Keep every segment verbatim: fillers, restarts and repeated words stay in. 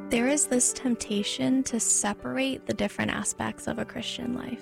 There is this temptation to separate the different aspects of a Christian life.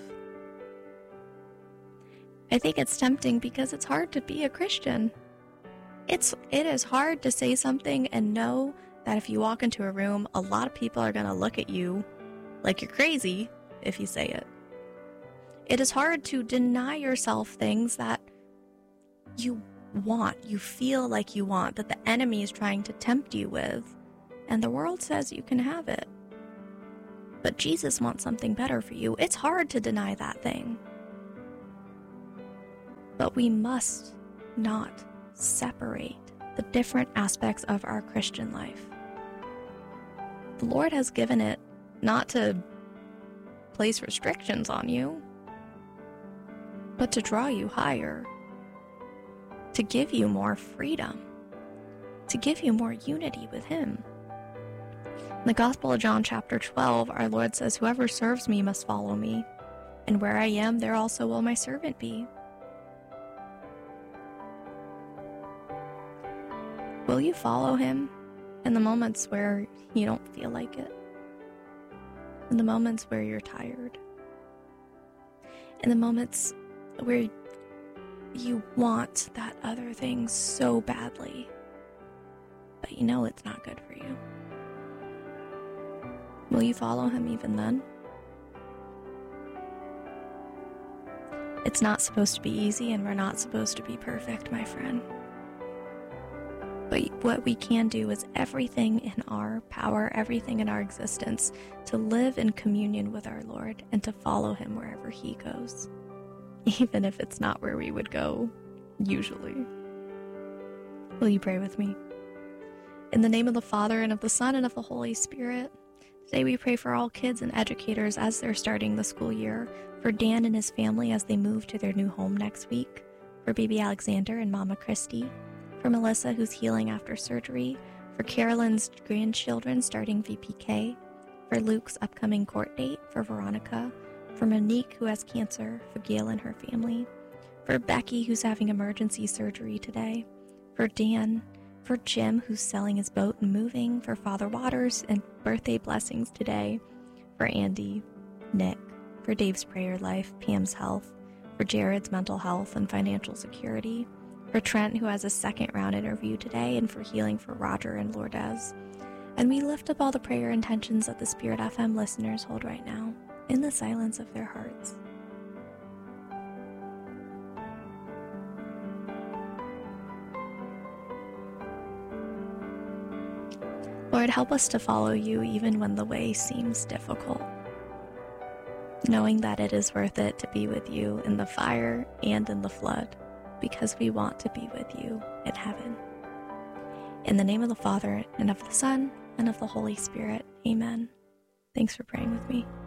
I think it's tempting because it's hard to be a Christian. It's, it is hard to say something and know that if you walk into a room, a lot of people are going to look at you like you're crazy if you say it. It is hard to deny yourself things that you want, you feel like you want, that the enemy is trying to tempt you with, and the world says you can have it. But Jesus wants something better for you. It's hard to deny that thing. But we must not separate the different aspects of our Christian life. The Lord has given it not to place restrictions on you, but to draw you higher, to give you more freedom, to give you more unity with Him. In the Gospel of John chapter twelve, our Lord says, "Whoever serves me must follow me, and where I am, there also will my servant be." Will you follow Him in the moments where you don't feel like it? In the moments where you're tired? In the moments where you want that other thing so badly, but you know it's not good for you? Will you follow Him even then? It's not supposed to be easy, and we're not supposed to be perfect, my friend. But what we can do is everything in our power, everything in our existence, to live in communion with our Lord and to follow Him wherever He goes, even if it's not where we would go usually. Will you pray with me? In the name of the Father, and of the Son, and of the Holy Spirit, today we pray for all kids and educators as they're starting the school year, for Dan and his family as they move to their new home next week, for baby Alexander and Mama Christy, for Melissa who's healing after surgery, for Carolyn's grandchildren starting V P K, for Luke's upcoming court date, for Veronica, for Monique who has cancer, for Gail and her family, for Becky who's having emergency surgery today, for Dan, for Jim who's selling his boat and moving, for Father Waters and birthday blessings today, for Andy, Nick, for Dave's prayer life, Pam's health, for Jared's mental health and financial security, for Trent who has a second round interview today, and for healing for Roger and Lourdes. And we lift up all the prayer intentions that the Spirit F M listeners hold right now in the silence of their hearts. Lord, help us to follow you even when the way seems difficult, knowing that it is worth it to be with you in the fire and in the flood, because we want to be with you in heaven. In the name of the Father, and of the Son, and of the Holy Spirit, amen. Thanks for praying with me.